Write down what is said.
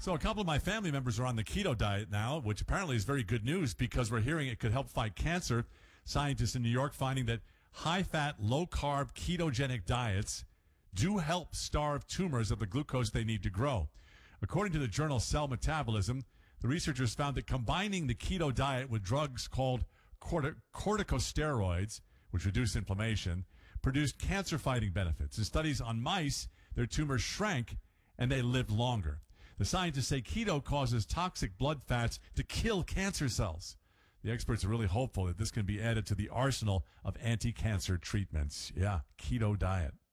So a couple of my family members are on the keto diet now, which apparently is very good news because we're hearing it could help fight cancer. Scientists in New York finding that high-fat, low-carb, ketogenic diets do help starve tumors of the glucose they need to grow. According to the journal Cell Metabolism, the researchers found that combining the keto diet with drugs called corticosteroids, which reduce inflammation, produced cancer-fighting benefits. In studies on mice, their tumors shrank and they lived longer. The scientists say keto causes toxic blood fats to kill cancer cells. The experts are really hopeful that this can be added to the arsenal of anti-cancer treatments. Yeah, keto diet.